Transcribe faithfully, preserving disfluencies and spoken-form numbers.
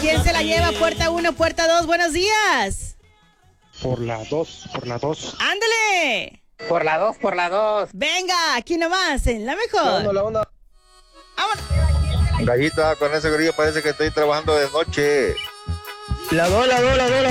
¿Quién se la lleva? Puerta uno, puerta dos, buenos días. Por la dos, por la dos. ¡Ándale! Por la dos, por la dos. Venga, aquí nomás, en la mejor. La onda, la onda. Vámonos. Gallita, con ese grillo parece que estoy trabajando de noche. La dos, la dos, la dos.